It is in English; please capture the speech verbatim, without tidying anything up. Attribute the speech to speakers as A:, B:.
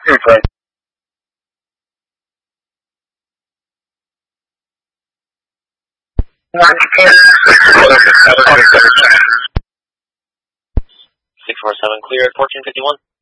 A: Okay.
B: six four seven clear at fourteen fifty-one.